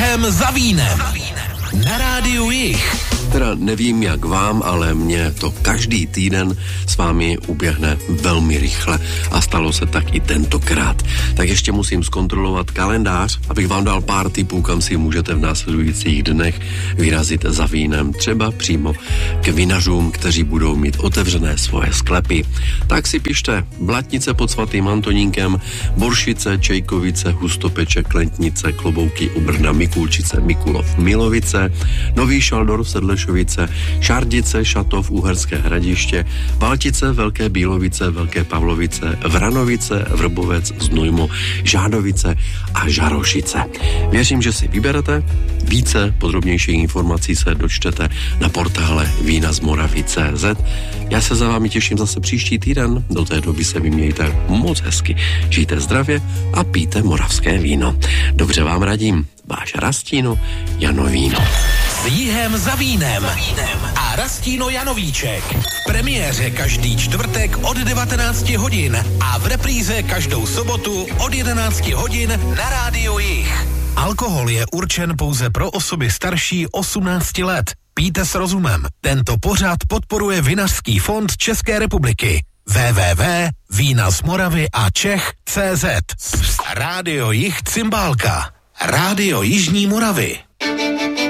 Jihem za vínem. Na rádiu Jih. Teda nevím jak vám, ale mně to každý týden s vámi uběhne velmi rychle a stalo se tak i tentokrát. Tak ještě musím zkontrolovat kalendář, abych vám dal pár tipů, kam si můžete v následujících dnech vyrazit za vínem, třeba přímo k vinařům, kteří budou mít otevřené svoje sklepy. Tak si pište Blatnice pod svatým Antonínkem, Boršice, Čejkovice, Hustopeče, Klentnice, Klobouky u Brna, Mikulčice, Mikulov, Milovice, Nový Šaldorf, Sedlešovice, Šardice, Šatov, Uherské Hradiště, Valtice, Velké Bílovice, Velké Pavlovice, Vranovice, Vrbovec, Znojmo, Žádovice a Žarošice. Věřím, že si vyberete. Více podrobnějších informací se dočtete na portále vínazmoravy.cz. Já se za vámi těším zase příští týden. Do té doby se vymějte moc hezky. Žijte zdravě a pijte moravské víno. Dobře vám radím. Váš Rastino Janovíno. S Jihem za vínem. A Rastino Janovíček. V premiéře každý čtvrtek od 19 hodin a v repríze každou sobotu od 11 hodin na rádiu Jih. Alkohol je určen pouze pro osoby starší 18 let. Pijte s rozumem. Tento pořad podporuje Vinařský fond České republiky. www.vínazmoravy.cz. Rádio Jih Cymbálka. Rádio Jižní Moravy.